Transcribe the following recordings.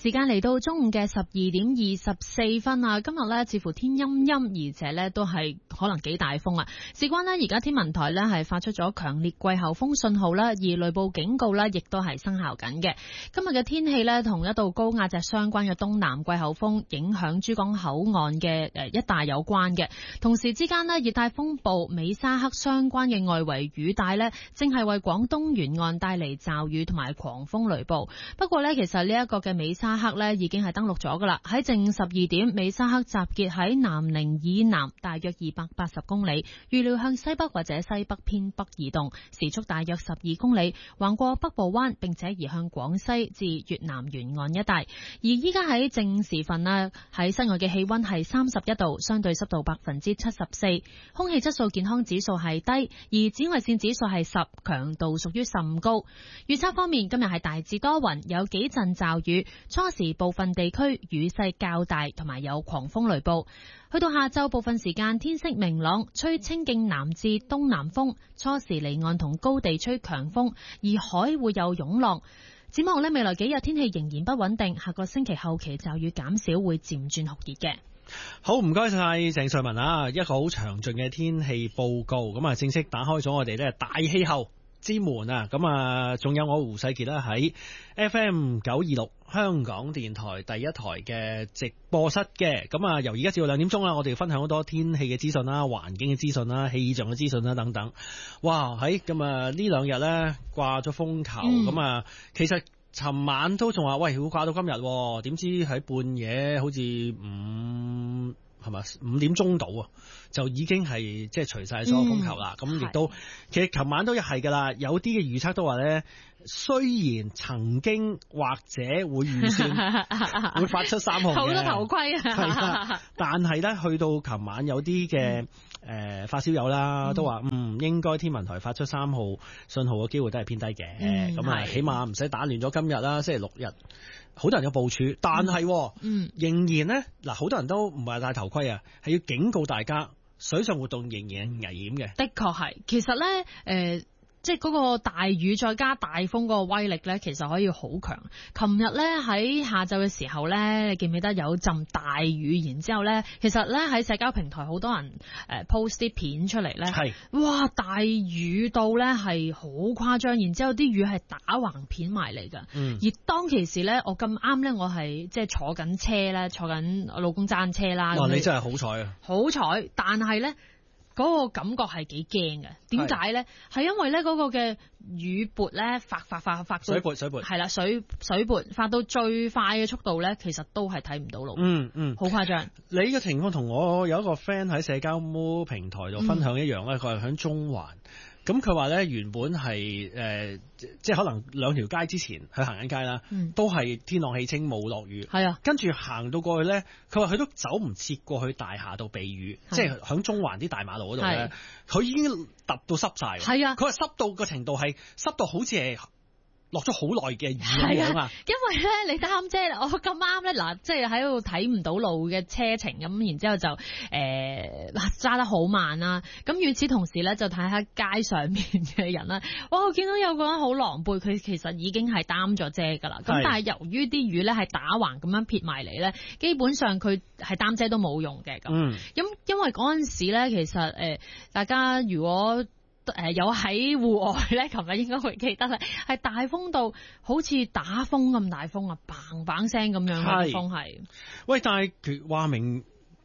時間嚟到中午嘅12:24啊，今日呢似乎天陰陰，而且呢都係可能幾大風啊。事關呢而家天文台呢係發出咗強烈季候風信號啦，而雷暴警告呢亦都係生效緊嘅。今日嘅天氣呢同一道高壓脊相關嘅東南季候風影響珠江口岸嘅一帶有關嘅，同時之間呢熱帶風暴美沙克相關嘅外圍雨帶呢正係為廣東沿岸帶嚟驟雨同埋狂風雷暴。不過呢其實呢一個嘅美沙克呢已經係登陸咗噶啦，喺正午12點，美沙克集結喺南寧以南大約280公里，預料向西北或者西北偏北移動，時速大約12公里，橫過北部灣，並且移向廣西至越南沿岸一帶。而依家喺正時分呢，喺室外嘅氣溫係31度，相對濕度74%，空氣質素健康指數係低，而紫外線指數係10，強度屬於甚高。預測方面，今日係大致多雲，有幾陣驟雨，初時部分地區雨勢較大，同埋有狂風雷暴。去到下晝部分時間天色明朗，吹清勁南至東南風，初時離岸同高地吹強風，而海會有湧浪。展望呢，未來幾日天氣仍然不穩定，下個星期後期驟雨減少，會漸轉酷熱嘅。 好，唔該晒鄭瑞文啊，一個好詳盡嘅天氣報告，咁啊正式打開咗我哋咧大氣候之門啊，咁啊仲有我胡世傑啦喺 FM 926香港電台第一台嘅直播室嘅，咁啊由而家至到2點鐘啦，我哋分享好多天氣嘅資訊啦、環境嘅資訊啦、氣象嘅資訊啦等等。哇，喺咁啊呢兩日咧掛咗風球，咁啊其實尋晚都仲話喂會掛到今日，點知喺半夜好似5點鐘到啊，就已經係即係除晒所有風球啦。咁亦都其實琴晚都係噶啦，有啲嘅預測都話咧，雖然曾經或者會預算會發出3號嘅， 好多頭盔啊，但係咧去到琴晚有啲嘅發燒友啦，都話應該天文台發出3號信號嘅機會都係偏低嘅。咁啊，起碼唔使打亂咗今日啦，星期6日。好多人有部署，但係仍然呢，嗱，好多人都唔係戴頭盔啊，係要警告大家，水上活動仍然危險嘅。的確係，其實呢，即係嗰個大雨再加大風嗰個威力呢，其實可以好強。琴日呢，喺下晝嘅時候呢，你記唔記得有陣大雨？然之後呢，其實呢，喺社交平台好多人post 啲片出嚟呢，係哇大雨到呢係好誇張，然之後啲雨係打橫片埋嚟㗎。而當其時呢，我咁啱呢，我係即係坐緊車呢，坐緊我老公揸車啦。哇！ 你真係好彩啊！ 好彩，但係呢。嗰個感覺係幾驚嘅，點解咧？係因為咧嗰個嘅雨撥咧發水撥係啦，水撥發到最快嘅速度咧，其實都係睇唔到路。好誇張。 你嘅情況同我有一個 friend 喺社交平台度分享一樣咧，佢係喺中環。咁佢話咧原本係即係可能2條街之前去行緊街啦，都係天朗氣清冇落雨。係啊，跟住行到過去咧，佢話佢都走唔切過去大廈度避雨，即係喺中環啲大馬路嗰度咧，佢已經揼到濕晒。係啊，佢話濕到個程度係濕到好似係落咗好耐嘅雨咁樣啊！ 因為咧你擔遮，我咁啱咧嗱，即係喺度睇唔到路嘅車程咁，然之後就揸得好慢啦。咁與此同時咧，就睇下街上面嘅人啦。哇！我見到有個人好狼狽，佢其實已經係擔咗遮噶啦。咁但係由於啲雨咧係打橫咁樣撇埋嚟咧，基本上佢係擔遮都冇用嘅咁。因為嗰陣時咧，其實大家如果有喺戶外咧，琴日應該會記得咧，係大風到好似打風咁大風啊，砰砰聲咁樣嘅風係。喂， 但係佢話明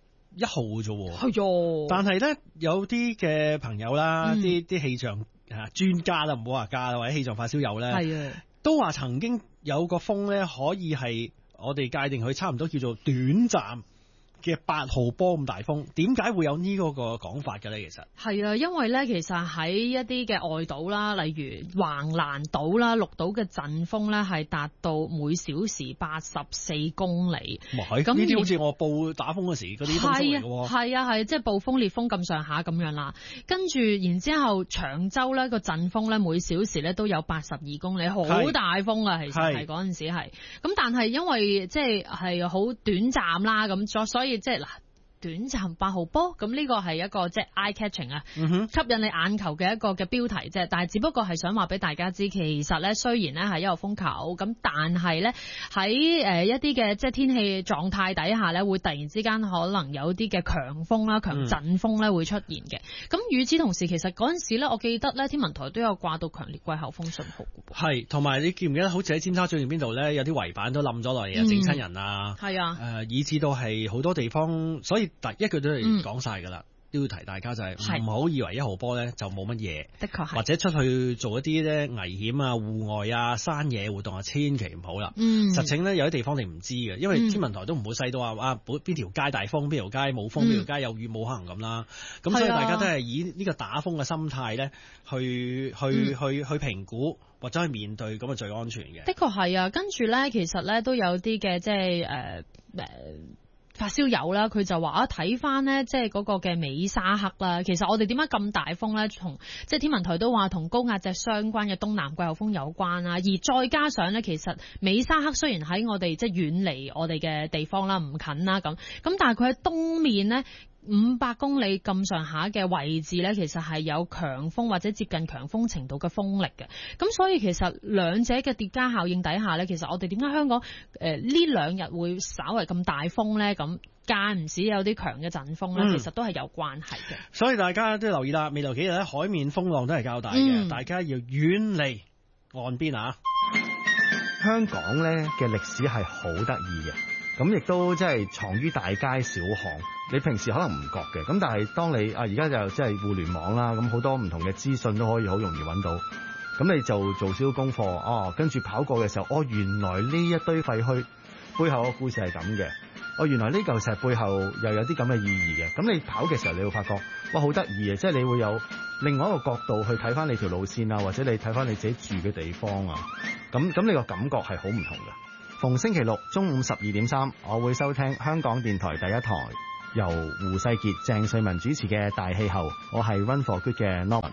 1號啫喎。 係喎。但係咧有啲嘅朋友啦，啲氣象專家啦，唔好話家啦，或者氣象發燒友咧，都話曾經有個風咧，可以係我哋界定佢差唔多叫做短暫嘅8號波咁大風，點解會有呢個講法嘅咧？其實係啊，因為咧，其實喺一啲嘅外島啦，例如橫瀾島啦、綠島嘅陣風咧，係達到每小時84公里。 咁呢啲好似我報打風嗰時嗰啲風嚟嘅喎。係啊，即係暴風烈風咁上下咁樣啦。跟住然之後，長洲咧個陣風咧每小時咧都有82公里，好大風啊！其實係嗰陣時係。咁但係因為即係好短暫啦，咁所以即係嗱， 短暫8號波，咁呢個係一個即係 eye catching 啊，吸引你眼球嘅一個嘅標題啫。但係只不過係想話俾大家知，其實咧雖然咧係1號風球，咁但係咧喺一啲嘅即係天氣狀態底下咧，會突然之間可能有啲嘅強風啦、強陣風咧會出現嘅。咁與此同時，其實嗰陣時咧，我記得咧天文台都有掛到強烈季候風信號嘅。係， 同埋你記唔記得好似喺尖沙咀邊度咧，有啲圍板都冧咗落嚟啊，整親人啊。係啊，以至到係好多地方，所以第一句都係講晒㗎啦。都要提大家就係唔好以為1號波咧就冇乜嘢，的確係，或者出去做一啲咧危險啊、戶外啊、山野活動啊，千祈唔好啦。實情咧有啲地方你唔知嘅，因為天文台都唔會細到話邊條街大風，邊條街冇風，邊條街有雨冇可能咁啦。咁所以大家都係以呢個打風嘅心態咧去評估或者去面對，咁啊最安全嘅。的確係啊，跟住咧其實咧都有啲嘅即係發燒友啦，佢就話睇翻呢，即係嗰個嘅美沙克啦。其實我哋點解咁大風呢？同即係天文台都話同高壓脊相關嘅東南季候風有關啦。而再加上呢，其實美沙克雖然喺我哋即係遠離我哋嘅地方啦，唔近啦咁，但係佢喺東面呢，500公里咁上下嘅位置呢，其實係有強風或者接近強風程度嘅風力嘅。咁所以其實兩者嘅疊加效應底下呢，其實我哋點解香港呢2日會稍為咁大風呢？咁間唔時有啲強嘅陣風呢，其實都係有關係嘅。所以大家都留意啦，未來幾日呢，海面風浪都係較大嘅，大家要遠離岸邊啊！ 香港呢嘅歷史係好得意嘅。咁亦都即係藏於大街小巷，你平時可能唔覺嘅，咁但係當你而家就即係互聯網啦，咁好多唔同嘅資訊都可以好容易揾到，咁你就做少少功課，跟住跑過嘅時候，原來呢一堆廢墟背後嘅故事係咁嘅，原來呢嚿石背後又有啲咁嘅意義嘅，咁你跑嘅時候你會發覺，哇好得意嘅，即係你會有另外一個角度去睇翻你條路線啊，或者你睇翻你自己住嘅地方啊，咁你個感覺係好唔同嘅。逢星期六中午12:3，我會收聽香港電台第一台由胡世傑、鄭瑞文主持嘅《大氣候》，我係 Run for Good 嘅 Norman。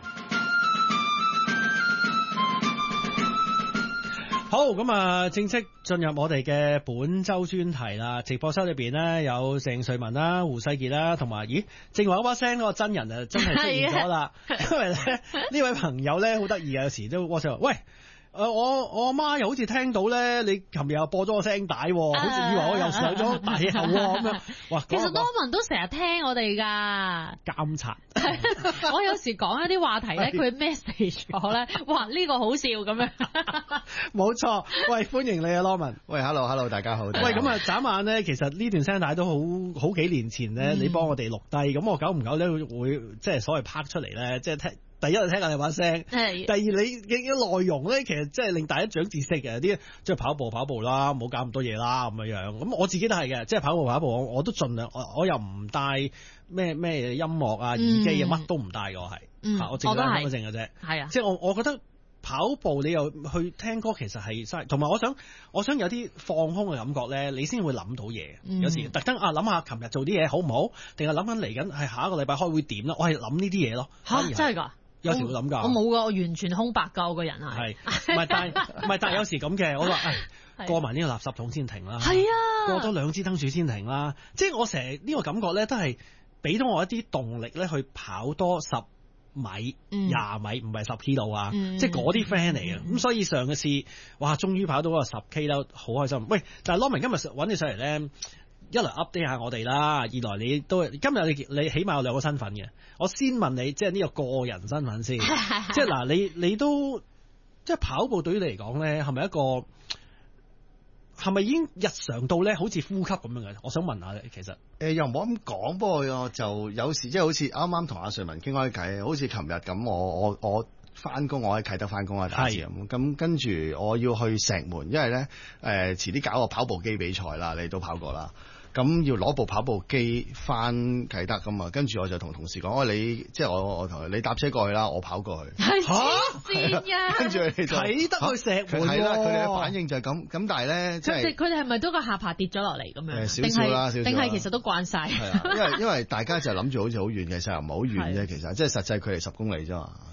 好，咁啊，正式進入我哋嘅本周專題啦。直播室裏邊呢，有鄭瑞文啦、胡世傑啦，同埋正話嗰把聲嗰個真人啊，真係出現咗啦。因為咧呢位朋友咧好得意啊，有時都 WhatsApp 喂。我阿媽又好似聽到咧，你琴日又播咗個聲帶，好似以為我又上咗大氣候咁樣。哇！其實多文都成日聽我哋噶監察。我有時講一啲話題咧，佢 message 我咧，哇！呢個好笑咁樣。冇錯，喂，歡迎你啊，Norman。喂 ，hello， 大家好。 喂，咁啊，眨眼咧，其實呢段聲帶都好幾年前咧，你幫我哋錄低，咁我久唔久咧會即係所謂拍出嚟咧，即係聽。第一就聽下你把聲，第二你嘅內容咧，其實即係令大家長知識嘅，啲即係跑步啦，唔好搞咁多嘢啦咁樣。咁我自己都係嘅，即係跑步，我都盡量，我又唔帶咩音樂啊、耳機啊，乜都唔帶嘅，我係，我淨係聽嗰陣嘅啫。係啊，即係我覺得跑步你又去聽歌，其實係嘥，同埋我想有啲放空嘅感覺咧，你先會諗到嘢。有時特登諗下琴日做啲嘢好唔好，定係諗緊嚟緊係下一個禮拜開會點啦？我係諗呢啲嘢咯。嚇，真係㗎？有時會諗㗎，我冇㗎，我完全空白㗎，我個人係，但係有時咁嘅，我話過埋呢個垃圾桶先停啦，係啊，過多2支燈柱先停啦，即係我成日呢個感覺咧，都係俾到我一啲動力咧，去跑多10米、20米，唔係10 kilo 啊，即係嗰啲 friend 嚟嘅，咁所以上個次，哇，終於跑到嗰個10 K 啦，好開心。喂，但係 Norman 今日揾你上嚟咧。一來 update 下我哋啦，二來你都今日你起碼有2個身份嘅。我先問你，即係呢個人身份先，即係嗱，你都即係跑步對於你嚟講咧，係咪一個係咪已經日常到咧，好似呼吸咁樣嘅？我想問下你，其實又唔好咁講，不過就有時即係好似啱啱同阿瑞文傾開偈，好似琴日咁，我翻工，我喺啟德翻工啊，打字咁跟住我要去石門，因為咧遲啲搞個跑步機比賽啦，你都跑過啦。咁要攞部跑步機翻啟德咁啊，跟住我就同同事講，你即係我同你搭車過去啦，我跑過去。嚇！跟住佢哋就啟德去石門。係啦，佢哋嘅反應就係咁。咁但係咧，即係佢哋係咪都個下巴跌咗落嚟咁樣？少少啦，少少。定係其實都慣晒。係啊，因為大家就諗住好似好遠嘅，其實又唔係好遠啫。其實即係實際距離10公里啫嘛。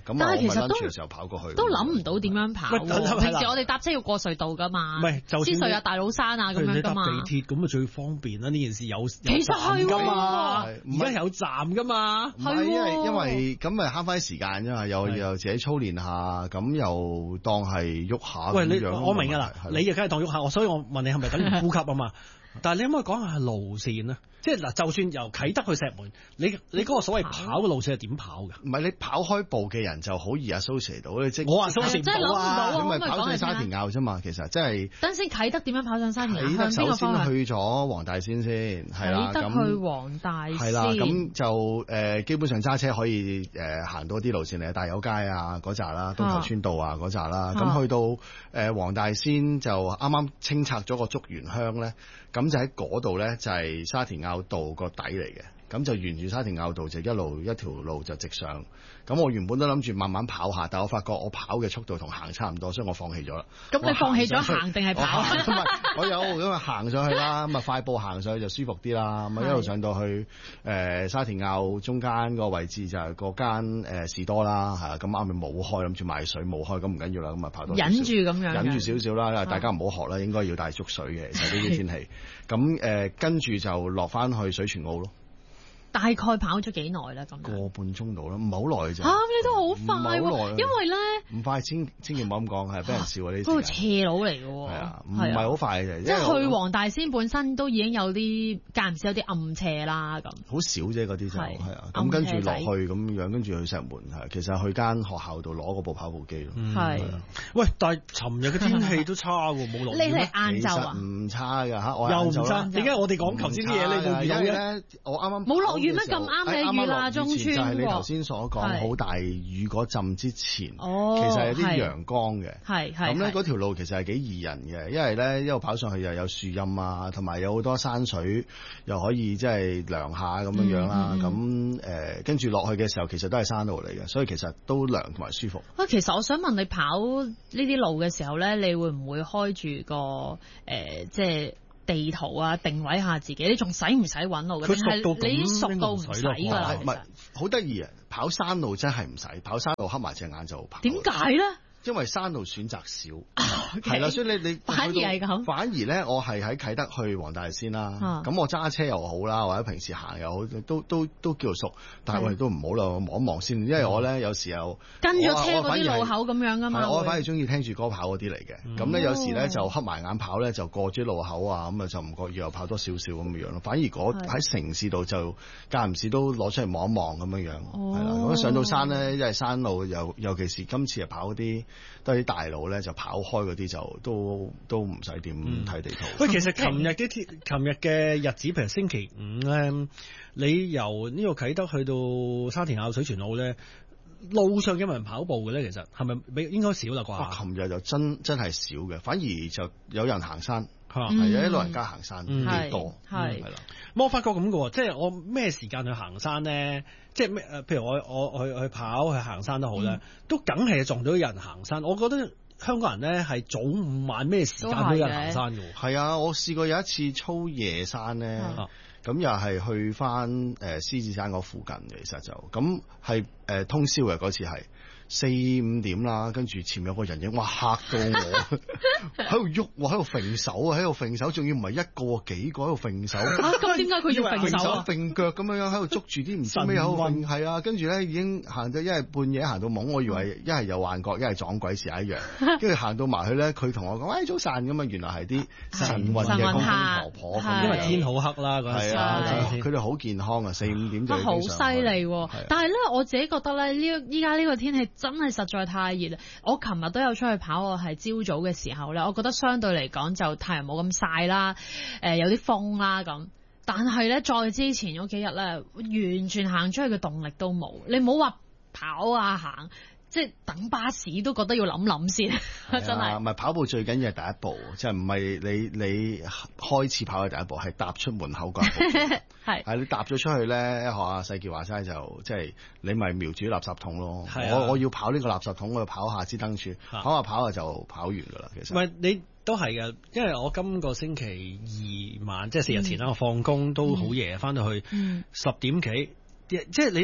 咁但係其實我咪 lunch 嘅時候跑過去， 都諗唔到點樣跑喎。 喂平時我哋搭車要過隧道㗎嘛， 唔係就算獅隧啊、大老山啊咁樣㗎嘛。 你搭地鐵咁啊最方便啦！呢件事有其實係㗎喎嘛， 係而家有站㗎嘛。 唔係因為咁咪慳翻時間啫嘛，又自己操練下，咁又當係喐下喂，你咁樣我明㗎啦， 係你又梗係當喐下，所以我問你係咪等於呼吸啊嘛？但係你可唔可以講下路線啊？即係嗱，就算由啟德去石門，你嗰個所謂跑嘅路線係點跑㗎？ 唔係你跑開步嘅人就好易 associate 到，你即我話 associate 真係諗唔到啊咁咪可唔可以跑上沙講嚟聽田坳啫嘛，其實即係等先，啟德點樣跑上山田？ 啟德首先向邊個方向？ 去咗黃大仙先，係啦， 啟德去咁黃大仙。 係啦，咁就基本上揸車可以行多啲路線嚟，大有街啊嗰扎啦，東頭村道啊嗰扎啦，咁去到黃大仙就啱啱清拆咗個竹園鄉咧，咁就喺嗰度咧就係沙田坳道個底嚟嘅。咁就沿住沙田坳道就一條路就直上。咁我原本都諗住慢慢跑下，但我發覺我跑嘅速度同行差唔多，所以我放棄咗啦。 咁你放棄咗行定係跑？ 我有咁啊行上去啦，咁啊快步行上去就舒服啲啦。咁啊一路上到去沙田坳中間個位置就係嗰間士多啦，係啊，咁啱咪冇開，諗住買水冇開，咁唔緊要啦，咁啊跑多少少忍住咁樣， 忍住少少啦，大家唔好學啦，應該要帶足水嘅，其實呢啲天氣。咁跟住就落翻去水泉澳咯。 大概跑咗幾耐咧？咁個半鐘度啦，唔係好耐咋。 你都好快喎，因為咧唔快，千祈唔好咁講，係俾人笑啊！呢啲嗰個斜路嚟嘅喎， 係啊，唔係好快嘅， 即係去黃大仙本身都已經有啲間唔時有啲暗斜啦，咁好少啫，嗰啲就係啊。咁暗跟住落斜仔去咁樣，跟住去石門係，其實去間學校度攞嗰部跑步機咯。 係喂，但係尋日嘅天氣都差喎，冇落雨你係咩？ 晏晝啊？ 唔差㗎嚇，我又唔晏晝啦差？點解我哋講頭先啲嘢你冇遇到嘅？ 咧，我啱啱冇落雨咩？咁啱你雨啦，中村就係你頭先所講好大雨嗰陣之前，其哦， 實有啲陽光嘅。 係咁咧嗰條路其實係幾宜人嘅，因為咧一路跑上去又有樹蔭啊，同埋有好多山水，又可以即係涼下咁樣樣啦。咁跟住落去嘅時候，其實都係山路嚟嘅，所以其實都涼同埋舒服。 其實我想問你跑呢啲路嘅時候咧，你會唔會開住個即係地圖啊，定位下自己？你仲使唔使揾路嘅？定係你已經熟到唔使㗎啦？ 唔係好得意啊！跑山路真係唔使，跑山路黑埋隻眼就跑。 點解咧？ 因為山路選擇少，係啦，所以你反而係咁。 反而咧，我係喺啟德去黃大仙啦。咁我揸車又好啦，或者平時行又好，都叫熟。但係我哋都唔好啦，望一望先，因為我咧有時候跟咗車嗰啲路口咁樣噶嘛。 我反而中意聽住歌跑嗰啲嚟嘅。咁咧有時咧就黑埋眼跑咧，就過咗路口啊，咁啊就唔覺意又跑多少少咁嘅樣咯。反而喺城市度就間唔時都攞出嚟望一望咁樣樣，係啦。咁上到山咧，因為山路尤其是今次係跑嗰啲。都係啲大路咧，就跑開嗰啲就都唔使點睇地圖。 喂，其實琴日嘅日子，譬如星期五咧，你由呢個啟德去到沙田坳水泉澳咧，路上有冇人跑步嘅咧？其實係咪應該少啦啩？ 琴日就真係少嘅，反而就有人行山，係有啲老人家行山幾多，係啦。 我發覺咁嘅喎，即係我咩時間去行山咧？即係咩譬如我去跑去行山都好咧，都梗係撞到有人行山。我覺得香港人咧係早午晚咩時間都有人行山嘅喎。 係啊，我試過有一次操夜山咧，咁又係去翻獅子山嗰附近嘅，其實就咁係通宵嘅嗰次係。4-5點啦，跟住前面有個人影，哇嚇到我，喺度喐，喺度揈手啊，喺度揈手，仲要唔係一個幾個喺度揈手。 咁點解佢要揈手啊？ 揈腳咁樣喺度捉住啲唔知咩喺度揈，係啊，跟住咧已經行到一係半夜行到懵，我以為一係有幻覺，一係撞鬼時一樣。跟住行到埋去咧，佢同我講：喂，早晨咁啊！原來係啲晨運嘅公公婆婆， 因為天好黑啦嗰陣時。 係啊，佢哋好健康啊，4-5點就已經上。 好犀利喎！但係咧，我自己覺得咧，依家呢個天氣真係實在太熱啦！我琴日都有出去跑，我係朝早嘅時候咧，我覺得相對嚟講就太陽冇咁曬啦，有啲風啦咁。但係咧，再之前嗰幾日咧，完全行出去嘅動力都冇。你唔好話跑啊行，即係等巴士都覺得要諗先，真係。 唔係跑步最緊要係第一步，即係唔係你開始跑嘅第一步，係踏出門口嗰一步。係你踏咗出去咧，學阿世傑話齋就即係你咪瞄住垃圾桶咯。我要跑呢個垃圾桶，我要跑下支燈柱，跑下就跑完㗎啦。其實唔係你都係嘅，因為我今個星期二晚即係4日前啦，我放工都好夜，翻到去10點幾，即係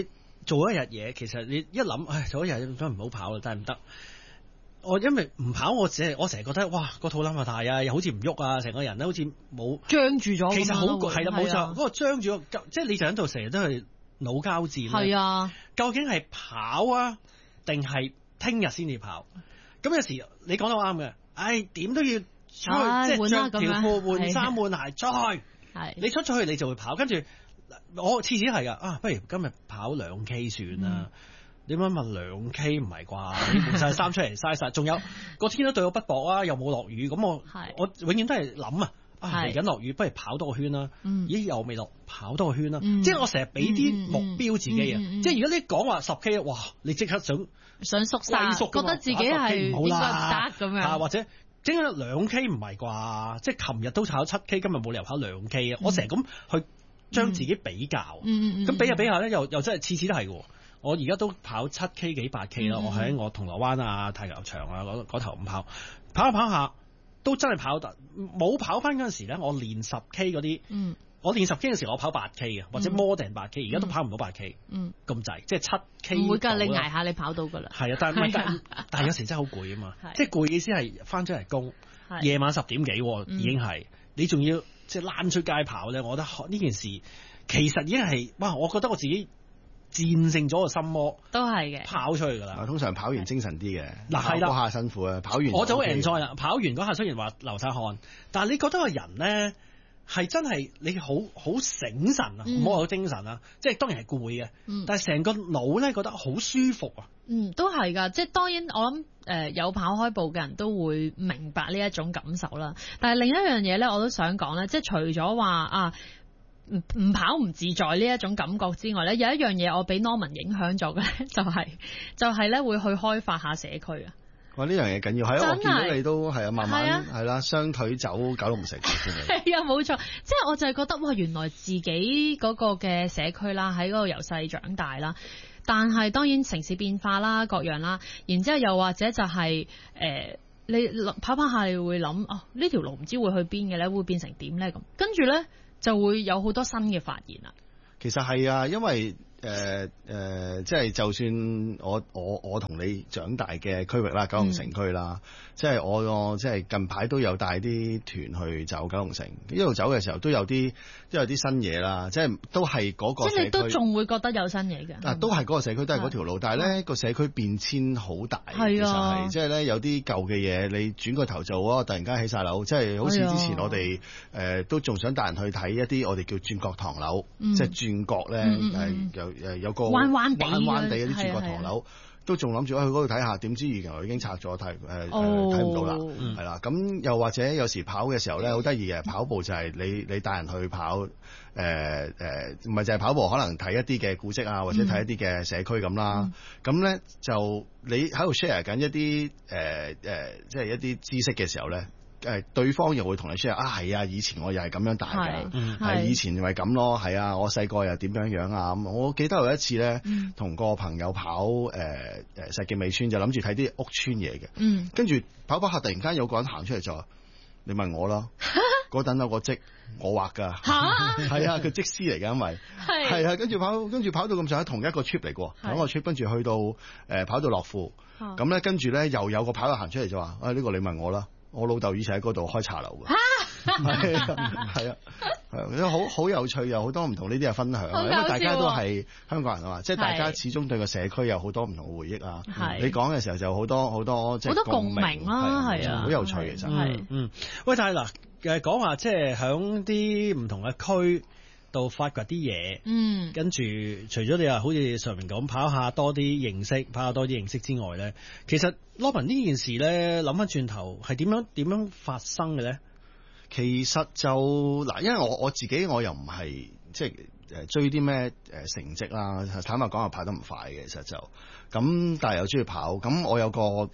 做一日嘢，其實你一諗，做一日都唔好跑啦，但係唔得。我因為唔跑，我成日覺得哇個肚腩又大啊，又好似唔喐啊，成個人咧好似冇張住咗。 其實好係啦，冇錯，嗰個啊張住個，即係你就喺度成日都係腦交戰。 係啊， 究竟係跑啊，定係聽日先至跑？咁有時你講得啱嘅，點都要出去，即係着條褲換衫換鞋出去。 係你出咗去你就會跑，跟住我次次係噶，不如今日跑2 K 算啦。點解問2 K 唔係啩？你換晒衫出嚟嘥晒，仲有個天都對我不薄啊，又冇落雨，咁我永遠都係諗嚟緊落雨，不如跑多個圈啦。咦，又未落，跑多個圈啦。即係我成日俾啲目標自己啊。即係如果你講話10 K，哇，你即刻想縮晒，覺得自己係應該唔得咁樣。 或者整咗2 K 唔係啩？即係琴日都跑7 K，今日冇理由跑2 K 啊！我成日咁去將自己比較，咁比下比下咧，又真係次次都係嘅。我而家都跑7 K 幾8 K 啦，我喺我銅鑼灣啊、太球場啊嗰頭咁跑下，都真係跑得冇跑翻嗰陣時咧，我練10 K 嗰啲，我練10 K 嘅時候我跑8 K 嘅，或者more than 8 K， 而家都跑唔到8 K，咁滯，即係7 K。 唔會㗎，你捱下你跑到㗎啦。 係啊，但係有時真係好攰啊嘛，即係攰意思係翻咗嚟工，夜晚10點幾已經係，你仲要即係躝出街跑咧，我覺得呢件事其實已經係哇，我覺得我自己戰勝咗個心魔，都係嘅，跑出去㗎啦。 通常跑完精神啲嘅， 嗱係啦， 嗰下辛苦啊，跑完我就好 enjoy 啦。跑完嗰下雖然話流晒汗，但係你覺得個人咧係真係你好醒神啊，唔好話好精神啊，即係當然係攰嘅，但係成個腦咧覺得好舒服啊。都係㗎，即係當然我諗有跑開步嘅人都會明白呢一種感受啦。但係另一樣嘢咧，我都想講咧，即係除咗話唔跑唔自在呢一種感覺之外咧，有一樣嘢我俾 Norman 影響咗嘅咧，就係咧會去開發下社區啊！ 哇，呢樣嘢緊要，係啊！我見到你都係啊，慢慢係啦，雙腿走九龍城先嚟。 係啊，冇錯，即係我就係覺得哇，原來自己嗰個嘅社區啦，喺嗰度由細長大啦，但係當然城市變化啦，各樣啦，然之後又或者就係你跑下你會諗呢條路唔知會去邊嘅咧，會變成點咧咁，跟住咧就會有好多新嘅發現啦。 其實係啊，因為即係就算我同你長大嘅區域啦，九龍城區啦，即係我即係近排都有帶啲團去走九龍城，一路走嘅時候都有啲新嘢啦，即係都係嗰個社區。即係你都仲會覺得有新嘢嘅。都係嗰個社區，都係嗰條路，但係咧個社區變遷好大，其實係即係咧有啲舊嘅嘢，你轉個頭做突然間起晒樓，即係好似之前我哋都仲想帶人去睇一啲我哋叫轉角唐樓，即係轉角咧有個彎彎地一啲轉角唐樓，都仲諗住去嗰度睇下，點知原來已經拆咗，睇唔到啦，係啦。咁又或者有時跑嘅時候咧，好得意嘅跑步就係你帶人去跑，唔係就係跑步，可能睇一啲嘅古蹟啊，或者睇一啲嘅社區咁啦。咁咧就你喺度 share 緊一啲即係一啲知識嘅時候咧。對方又會同你 share 係啊，以前我又係咁樣大㗎，係以前咪咁咯，係啊，我細個又點樣啊咁。我記得有一次咧，同個朋友跑石硤尾村，就諗住睇啲屋村嘢嘅，跟住跑下突然間有個人行出嚟就話：你問我啦，嗰等有個積我畫㗎，係啊，佢則師嚟㗎，因為係啊，跟住跑到咁上下，同一個 trip 嚟過，同一個 trip，跟住去到跑到樂富，咁咧跟住咧又有個跑友行出嚟就話：呢個你問我啦。我老豆以前喺嗰度開茶樓嘅，係啊，好有趣，有好多唔同呢啲嘅分享，因為大家都係香港人啊嘛，即係大家始終對個社區有好多唔同嘅回憶啊。你講嘅時候就好多即係共鳴啦，係啊，好有趣其實。喂，但係嗱，講話即係響啲唔同嘅區度發掘啲嘢，跟住除咗你話好似上面講跑下多啲認識之外咧，其實 Norman 呢件事咧，諗翻轉頭係點樣發生嘅咧？其實就嗱，因為我自己我又唔係即係追啲咩成績啦，坦白講又跑得唔快嘅，其實就咁，但係又中意跑。咁我有個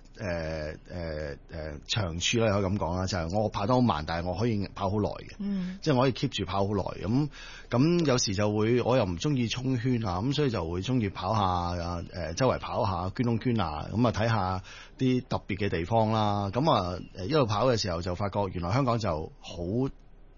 長處咧，可以咁講啦，就係我跑得好慢，但係我可以跑好耐嘅，即係我可以 keep 住跑好耐。咁有時就會我又唔中意衝圈啊，咁所以就會中意跑下周圍跑下捐窿捐啊，咁啊睇下啲特別嘅地方啦。咁一路跑嘅時候就發覺原來香港就好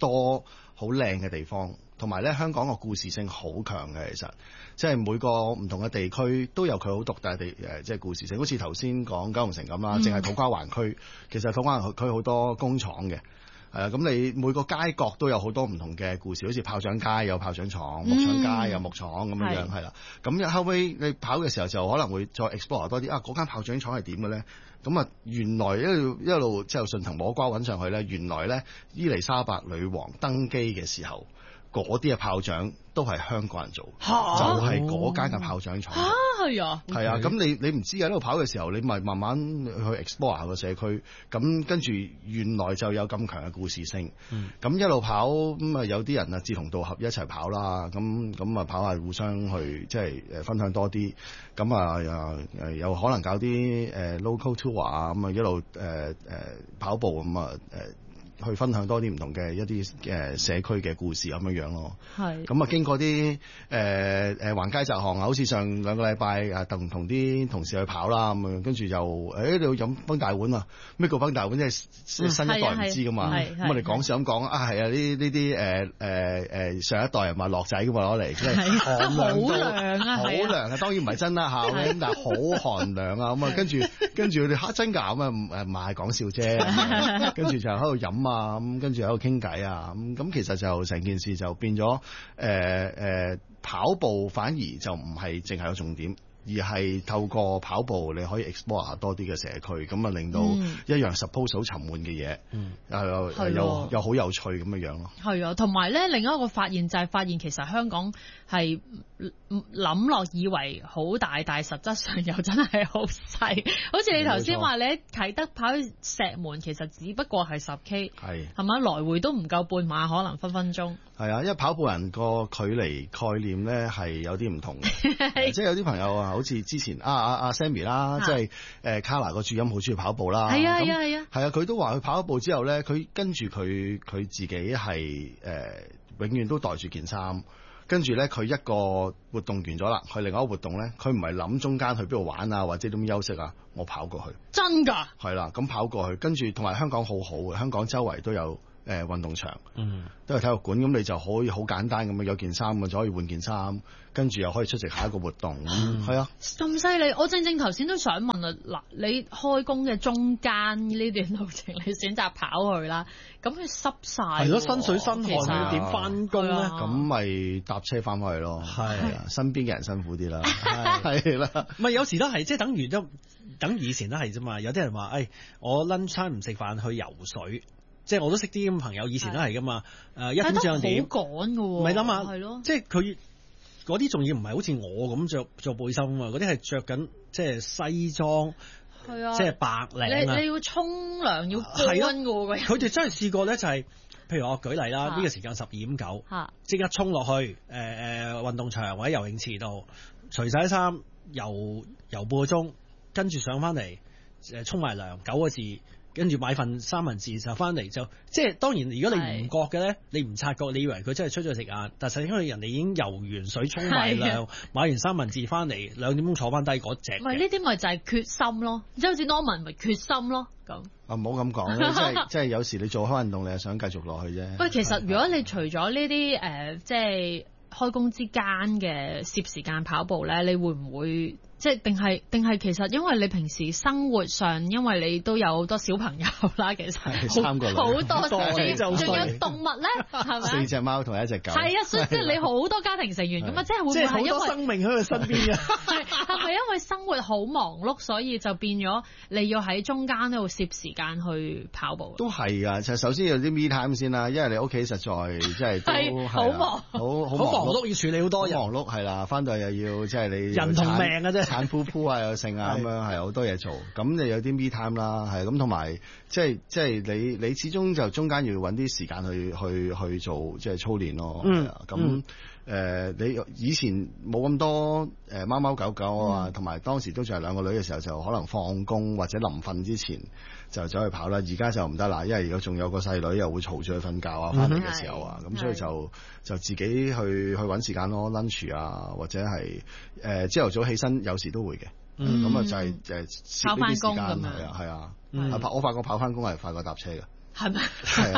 多好靚嘅地方，同埋咧香港個故事性好強嘅，其實即係每個唔同嘅地區都有佢好獨特嘅即係故事性，好似頭先講九龍城咁啦，淨係土瓜灣區，其實土瓜灣區好多工廠嘅。咁你每個街角都有好多唔同嘅故事，好似炮仗街有炮仗廠，木廠街有木廠咁樣係啦。咁後尾你跑嘅時候就可能會再 explore 多啲嗰間炮仗廠係點嘅咧？咁啊，原來一路即係順藤摸瓜揾上去咧，原來咧伊麗莎白女王登基嘅時候，嗰啲嘅炮仗都係香港人做，就係嗰間嘅炮仗廠。 係啊， 係啊，咁你唔知喺度跑嘅時候，你咪慢慢去 explore 下個社區，咁跟住原來就有咁強嘅故事性。咁一路跑咁啊，有啲人啊志同道合一齊跑啦，咁啊跑下互相去即係分享多啲，咁啊有可能搞啲local tour 啊，咁啊一路跑步咁啊去分享多啲唔同嘅一啲社區嘅故事咁樣樣咯。係。咁啊經過啲橫街窄巷啊，好似上2個禮拜同啲同事去跑啦，咁啊跟住就你要飲崩大碗啊！咩叫崩大碗？即係新一代唔知噶嘛。咁我哋講笑咁講係啊，呢啲上一代人話落仔噶嘛攞嚟，即係寒涼到好涼啊！當然唔係真啦嚇，咁但係好寒涼啊！咁啊跟住佢哋真㗎咁啊唔係講笑啫，跟住就喺度飲啊。咁跟住喺度傾偈啊，咁其實就成件事就變咗跑步反而就唔係淨係個重點，而係透過跑步你可以 explore 下多啲嘅社區，咁啊令到一樣 suppose 好沉悶嘅嘢，又好有趣咁嘅樣咯。係啊， 同埋咧另一個發現就係發現其實香港係諗落以為好大，但係實質上又真係好細。好似你頭先話你喺啟德跑去石門，其實只不過係10K， 係咪來回都唔夠半馬，可能分分鐘。 係啊，因為跑步人個距離概念咧係有啲唔同嘅，即係有啲朋友啊，好似之前阿 Sammy 啦，即係Carla 個主音好中意跑步啦，係啊，佢都話佢跑咗步之後咧，佢跟住佢自己係永遠都袋住件衫。跟住咧，佢一個活動完咗啦，佢另外一個活動咧，佢唔係諗中間去邊度玩啊，或者點休息啊，我跑過去。 真㗎？係啦，咁跑過去，跟住同埋香港好好嘅，香港周圍都有運動場，都有體育館，咁你就可以好簡單咁樣有件衫就可以換件衫，跟住又可以出席下一個活動。係啊， 咁犀利！我正頭先都想問啊，嗱，你開工嘅中間呢段路程，你選擇跑去啦，咁佢濕晒， 係咯，身水身汗，要點翻工咧？ 咁咪搭車翻返去咯。係啊，身邊嘅人辛苦啲啦。係啦， 唔係有時都係，即係等以前都係啫嘛。有啲人話，我 lunch time 唔食飯去游水。即係我都識啲咁朋友，以前都係噶嘛。1點2點， 好趕噶喎。 唔係諗下，係咯，即係佢嗰啲仲要唔係好似我咁着背心啊，嗰啲係着緊即係西裝，係啊，即係白領你要沖涼要乾噶喎。 佢哋真係試過咧，就係譬如我舉例啦，呢個時間12點9，即刻衝落去運動場或者游泳池度，除晒衫，游半個鐘，跟住上翻嚟沖埋涼9個字。跟住買份三文治就翻嚟，就即係當然，如果你唔覺嘅咧，你唔察覺，你以為佢真係出咗食晏，但實際上人哋已經游完水、沖埋涼、買完三文治翻嚟，2點鐘坐翻低嗰隻。唔係呢啲咪就係決心咯，即係好似 Norman 咪決心咯咁。啊， 唔好咁講啦，即係有時你做開運動，你係想繼續落去啫。 喂，其實如果你除咗呢啲即係開工之間嘅攝時間跑步咧，你會唔會？即係定係其實因為你平時生活上，因為你都有好多小朋友啦，其實 3個女好多事，仲有動物咧，係咪 ？4隻貓同1隻狗。 係啊，所以即係你好多家庭成員咁啊，即係會唔會係因為生命喺佢身邊嘅？ 係咪因為生活好忙碌，所以就變咗你要喺中間喺度攝時間去跑步？ 都係啊，就首先有啲 me time 先啦，因為你屋企實在即係都好忙， 好忙碌，要處理好多嘢， 忙碌係啦，翻到又要即係你人同命嘅啫。 產夫婦啊，有剩啊，咁樣係好多嘢做，咁你有啲 me time 啦，係咁，同埋即係你始終就中間要揾啲時間去做即係操練咯。咁你以前冇咁多貓貓狗狗啊，同埋當時都仲係2個女嘅時候，就可能放工或者臨瞓之前就走去跑啦。而家就唔得啦，因為如果仲有個細女又會嘈住佢瞓覺啊，翻嚟嘅時候啊，咁所以就自己去揾時間咯 lunch 啊，或者係朝頭早起身有時都會嘅。咁啊就係攝呢啲時間係啊，我發覺跑翻工係快過搭車嘅。 係咪？ 係啊，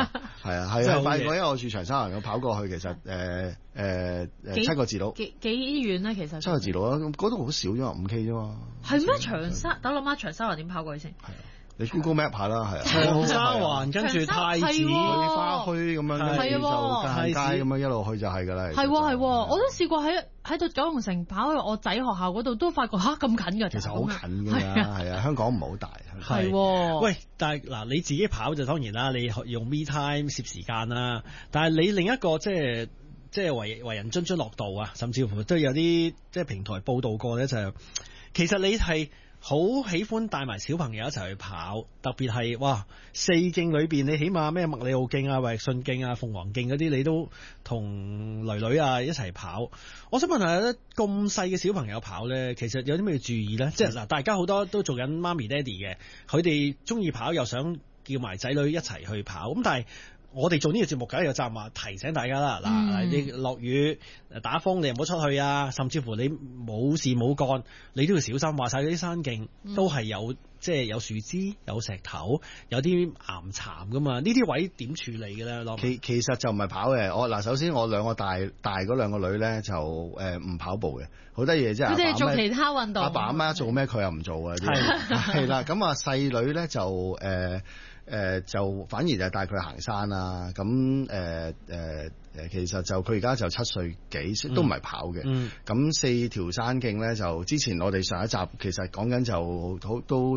係啊，係快過，因為我住長沙灣，我跑過去其實7個字路， 幾遠咧？其實 7個字路啊，嗰度好少啫嘛，5 K 啫嘛。 係咩？長沙，等我諗下長沙灣點跑過去先。 係啊，你 Google Map 下啦，係啊。 長沙灣跟住太子去花墟咁樣，跟住就街咁樣一路去就係㗎啦。 係，我都試過喺到九龍城跑去我仔學校嗰度，都發覺咁近㗎。 其實好近㗎嘛，係啊，香港唔係好大。 係。 喂，但係嗱，你自己跑就當然啦，你用 me time 攝時間啦。但係你另一個即係為人津津樂道啊，甚至乎都有啲即係平台報導過咧，就其實你係好喜歡帶埋小朋友一齊去跑，特別係哇4徑裏邊，你起碼咩麥理浩徑啊、衛奕信徑啊、鳳凰徑嗰啲，你都同囡囡啊一齊跑。我想問下咧，咁細嘅小朋友跑咧，其實有啲咩要注意咧？即係嗱，大家好多都做緊媽咪爹哋嘅，佢哋中意跑又想叫埋仔女一齊去跑，咁但係我哋做呢個節目梗係有責任提醒大家啦。嗱，你落雨打風你唔好出去啊，甚至乎你冇事冇幹你都要小心。話晒嗰啲山徑都係有即係有樹枝、有石頭、有啲岩巉噶嘛，呢啲位點處理嘅咧？ 其實就唔係跑嘅。首先我兩個大嗰兩個女咧就唔跑步嘅，好得意嘅，即係佢哋做其他運動。 阿爸阿媽做咩佢又唔做啊？係啦，咁啊細女咧就反而就帶佢行山啦。咁其實就佢而家就7歲幾，都唔係跑嘅。咁4條山徑咧，就之前我哋上一集其實講緊就都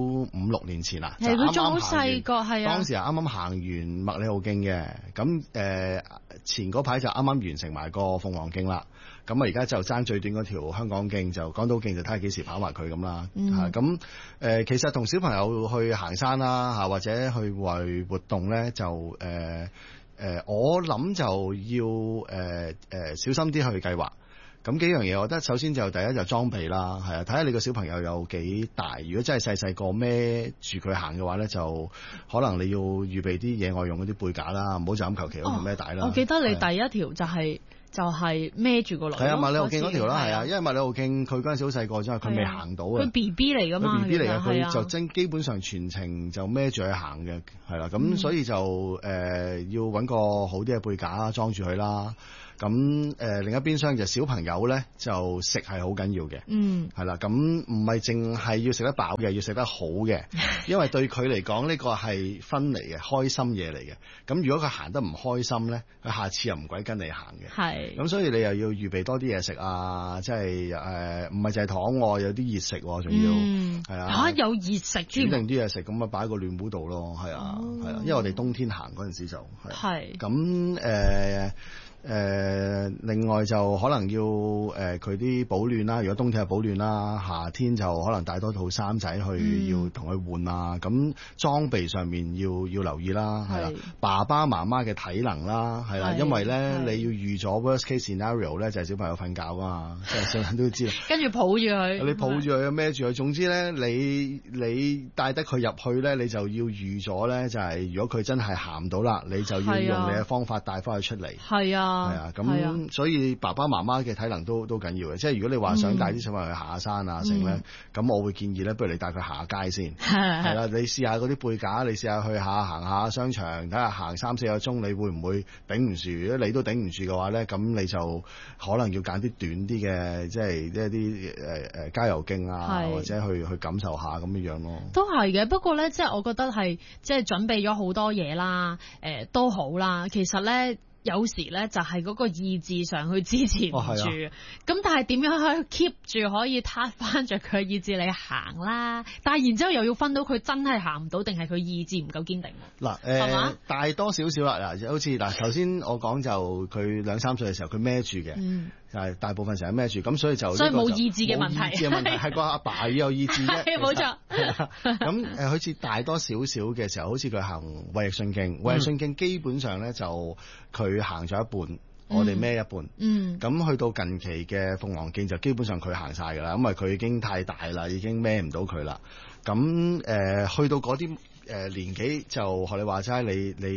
5、6年前啦。係佢仲好細個，係啊。當時係啱啱行完麥理浩徑嘅，咁前嗰排就啱啱完成埋個鳳凰徑啦。咁啊而家就爭最短嗰條香港徑，就港島徑，就睇下幾時跑埋佢咁啦。咁其實同小朋友去行山啦，或者去為活動咧，就我諗就要小心啲去計劃。咁幾樣嘢，我覺得首先就第一就裝備啦，係啊，睇下你個小朋友有幾大。如果真係細個孭住佢行嘅話咧，就可能你要預備啲野外用嗰啲背架啦，唔好就咁求其嗰條孭帶啦。 我記得你第一條就係孭住個女。係啊， 麥理浩徑嗰條啦，係啊，因為麥理浩徑佢嗰陣時好細個啫，佢未行到嘅。佢 BB 嚟㗎嘛， 佢 BB 嚟嘅，佢就基本上全程就孭住佢行嘅，係啦。咁所以就要揾個好啲嘅背架裝住佢啦。咁另一邊廂就小朋友咧，就食係好緊要嘅，係啦。咁唔係淨係要食得飽嘅，要食得好嘅，因為對佢嚟講呢個係分嚟嘅，開心嘢嚟嘅。咁如果佢行得唔開心咧，佢下次又唔鬼跟你行嘅。係。咁所以你又要預備多啲嘢食啊，即係唔係淨係糖喎，有啲熱食喎，仲要係啊。有熱食添。煮定啲嘢食，咁啊擺個暖壺度咯，係啊，係啊，因為我哋冬天行嗰陣時就係。咁另外就可能要佢啲保暖啦，如果冬天係保暖啦，夏天就可能帶多套衫仔去要同佢換啊。咁裝備上面要留意啦，係啦。爸爸媽媽嘅體能啦，係啦，因為咧你要預咗 worst case scenario 咧，就係小朋友瞓覺啊嘛，即係小朋友都知。跟住抱住佢，你抱住佢孭住佢，總之咧你帶得佢入去咧，你就要預咗咧，就係如果佢真係行唔到啦，你就要用你嘅方法帶翻佢出嚟。係啊。係啊，咁所以爸爸媽媽嘅體能都緊要嘅，即係如果你話想帶啲小朋友去行下山啊，成咧，咁我會建議咧，不如你帶佢行下街先，係啦，你試下嗰啲背架，你試下去行下商場，睇下行3-4個鐘，你會唔會頂唔住？如果你都頂唔住嘅話咧，咁你就可能要揀啲短啲嘅，即係一啲郊遊徑啊，或者去感受下咁樣咯。都係嘅，不過咧，即係我覺得係即係準備咗好多嘢啦，都好啦，其實咧。有時咧就係嗰個意志上去支持唔住，咁但係點樣可以 keep 住可以撻翻着佢意志嚟行啦？但係然之後又要分到佢真係行唔到，定係佢意志唔夠堅定？嗱，大多少少啦，嗱，好似頭先我講就佢2-3歲嘅時候佢孭住嘅，就係大部分時候孭住，咁所以冇意志嘅問題，冇意志嘅問題係個阿爸要有意志啫，冇錯。咁好似大多少少嘅時候，好似佢行衛奕信徑，衛奕信徑基本上咧就佢行咗一半，我哋孭一半。咁去到近期嘅鳳凰徑就基本上佢行晒㗎啦，因為佢已經太大啦，已經孭唔到佢啦。咁去到嗰啲年紀就學你話齋，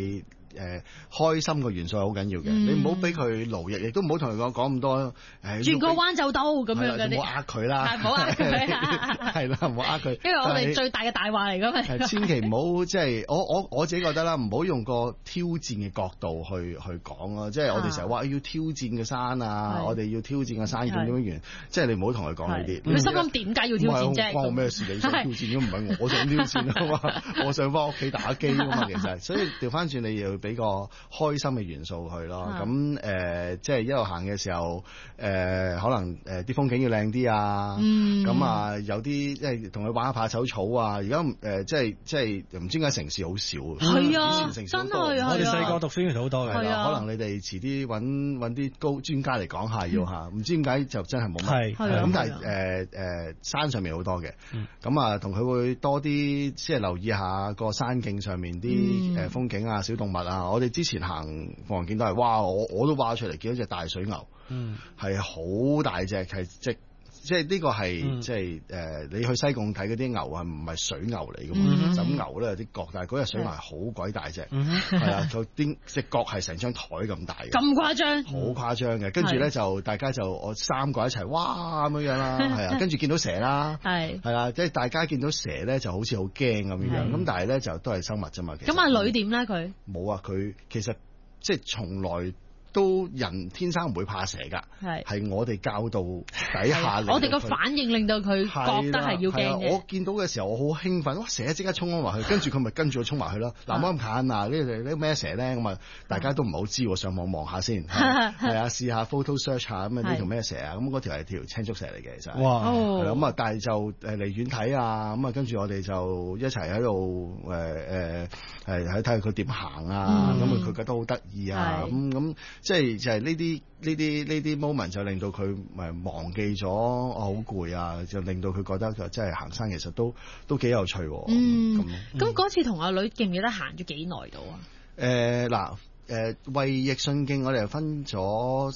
開心嘅元素係好緊要嘅。你唔好俾佢勞役，亦都唔好同佢講咁多轉個彎就到咁樣嗰啲， 唔好呃佢啦， 唔好呃佢， 係啦，唔好呃佢。 因為我哋最大嘅大話嚟㗎嘛。 千祈唔好即係我自己覺得啦，唔好用個挑戰嘅角度去講咯。即係我哋成日話要挑戰嘅山啊，我哋要挑戰嘅山點樣完，即係你唔好同佢講呢啲。 你心諗點解要挑戰啫？ 關我咩事？你想挑戰都唔係我想挑戰啊嘛，我想翻屋企打機啊嘛，其實，所以調翻轉你要俾個開心嘅元素去咯。咁即係一路行嘅時候，可能啲風景要靚啲啊。咁啊，有啲即係同佢玩下怕醜草啊。而家即係唔知點解城市好少。 係啊， 以前城市好多。 真係我哋細個讀書嘅好多嘅。 係啊， 可能你哋遲啲揾啲高專家嚟講下要嚇，唔知點解就真係冇乜。咁但係山上面好多嘅。咁啊，同佢會多啲即係留意下個山徑上面啲風景啊、小動物啊。我哋之前行鳳凰徑都係，哇！我都挖出嚟見到隻大水牛，係好大隻，係即係呢個係即係你去西貢睇嗰啲牛係唔係水牛嚟㗎嘛？咁牛咧有啲角，但係嗰隻水牛係好鬼大隻，係啊，佢啲隻角係成張台咁大嘅， 咁誇張， 好誇張嘅。跟住咧就大家就我3個一齊，哇咁樣啦，係啊，跟住見到蛇啦，係啦，即係大家見到蛇咧就好似好驚咁樣，咁但係咧就都係生物啫嘛。 咁阿女點咧佢？ 冇啊，佢其實即係從來都人天生唔會怕蛇㗎，係我哋教導底下， 我哋個反應令到佢覺得係要驚嘅。 我見到嘅時候我好興奮，哇！蛇即刻衝咗埋去，跟住佢咪跟住我衝埋去咯。嗱，冇咁近啊！呢咩蛇咧？咁啊，大家都唔好知喎，上網望下先。係啊，試下 photo search 下咁啊，呢條咩蛇啊？咁嗰條係條青竹蛇嚟嘅，其實。哇！係啦，咁啊，但係就離遠睇啊，咁啊，跟住我哋就一齊喺度喺睇下佢點行啊，咁佢覺得好得意啊，咁。即係就係呢啲 moment 就令到佢忘記咗我好攰啊，就令到佢覺得即係行山其實都幾有趣。 咁嗰次同阿女記唔記得行咗幾耐到啊？ 衛奕信徑我哋分咗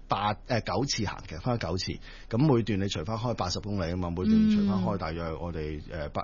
9次行嘅，分咗9次。咁每段你除翻開80公里啊嘛，每段除翻開大約我哋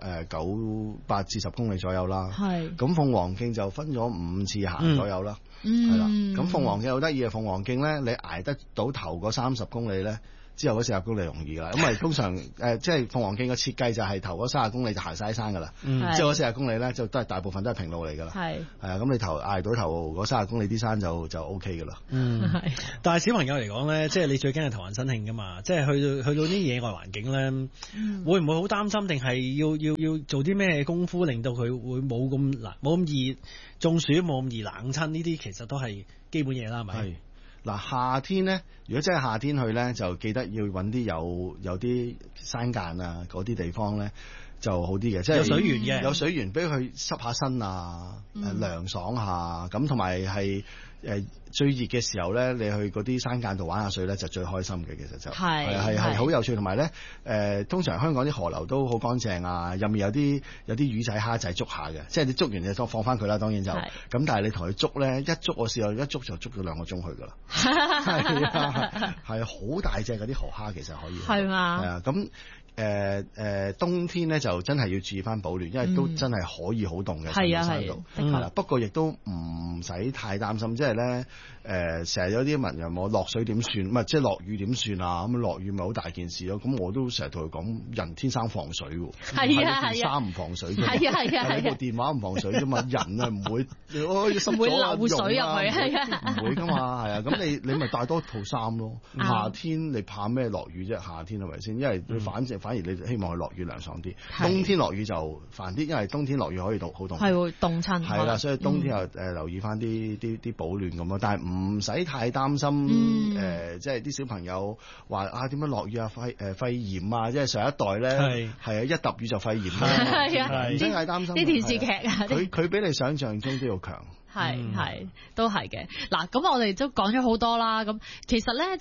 8至10公里左右啦。係。咁鳳凰徑就分咗5次行左右啦。係啦。咁鳳凰徑好得意嘅，鳳凰徑咧，你捱得到頭嗰30公里咧，之後嗰40公里容易㗎啦。咁通常即係鳳凰徑嘅設計就係頭嗰30公里就行晒山㗎啦。之後嗰40公里咧就都係大部分都係平路嚟㗎啦。係啊，咁你捱到頭嗰30公里啲山就 OK 㗎啦。 但係小朋友嚟講咧，即係你最驚係頭暈身㷫㗎嘛。即係去到啲野外環境咧，會唔會好擔心？定係要做啲咩功夫令到佢會冇咁易中暑，冇咁易冷親？呢啲其實都係基本嘢啦，係咪？係。 嗱，夏天咧，如果真係夏天去咧，就記得要揾啲有啲山澗啊，嗰啲地方咧就好啲嘅，即係有水源嘅， 有水源俾佢濕下身啊，涼爽下，咁同埋係最熱嘅時候咧，你去嗰啲山澗度玩下水咧，就最開心嘅。其實就係好有趣，同埋咧通常香港啲河流都好乾淨啊，入面有啲魚仔蝦仔捉下嘅，即係你捉完就放翻佢啦，當然就咁。但係你同佢捉咧，我試過一捉就捉咗2個鐘去噶啦，係好大隻嗰啲河蝦，其實可以係嘛？係啊，咁冬天咧就真係要注意翻保暖，因為都真係可以好凍嘅喺山度。係啦，不過亦都唔使太擔心，即係咧成日有啲問人我落水點算，唔係即係落雨點算啊？咁落雨咪好大件事咯。咁我都成日同佢講，人天生防水喎，係啊，衫唔防水啫，係啊，部電話唔防水啫嘛，人啊唔會唔會流水入去，係啊， 唔會噶嘛，係啊。咁你咪帶多套衫咯。夏天你怕咩落雨啫？夏天係咪先？因為你反而你希望佢落雨涼爽啲。冬天落雨就煩啲，因為冬天落雨可以好凍， 係會凍親。 係啦，所以冬天又留意翻啲保暖咁咯。但係唔使太擔心即係啲小朋友話點樣落雨啊？肺炎啊！即係上一代咧係一揼雨就肺炎啦，唔使太擔心。 啲電視劇啊， 佢比你想象中都要強。係都係嘅。嗱，咁我哋都講咗好多啦。咁其實咧，即係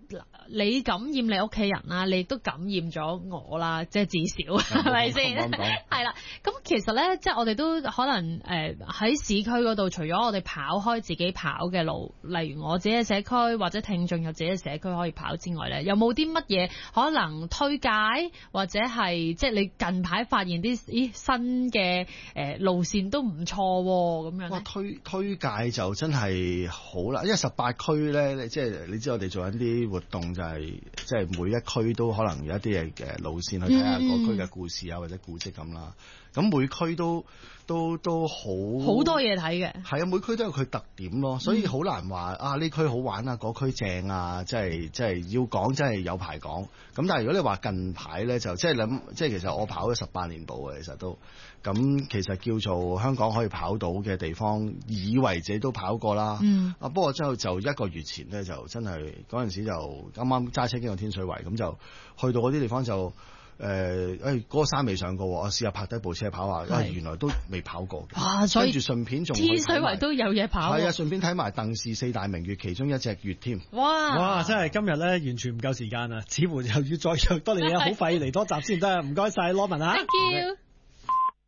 你感染你屋企人啦，你亦都感染咗我啦，即係至少係咪先？係啦，咁其實咧，即係我哋都可能喺市區嗰度，除咗我哋跑開自己跑嘅路，例如我自己嘅社區或者聽眾有自己嘅社區可以跑之外咧，有冇啲乜嘢可能推介，或者係即係你近排發現啲新嘅路線都唔錯咁樣咧？ 推介就真係好啦，因為18區咧，即係你知我哋做緊啲活動就係即係每一區都可能有一啲嘅路線去睇下嗰區嘅故事啊或者古蹟咁啦。咁每區都好多嘢睇嘅， 係啊，每區都有佢特點咯，所以好難話啊呢區好玩啊，嗰區正啊，即係要講真係有排講。咁但係如果你話近排咧，就即係諗，即係其實我跑咗18年步嘅，其實都咁其實叫做香港可以跑到嘅地方，以為自己都跑過啦。不過之後就1個月前咧，就真係嗰陣時就啱啱揸車經過天水圍，咁就去到嗰啲地方就。嗰個山未上過，我試下泊低部車跑下，原來都未跑過嘅。 哇！所以跟住順便仲天水圍都有嘢跑。 係啊，順便睇埋鄧氏4大名穴其中一隻穴添。 哇！真係今日咧完全唔夠時間啊，似乎又要再約多你嘢，好快嚟多集先得。唔該晒羅文啊！ Thank you。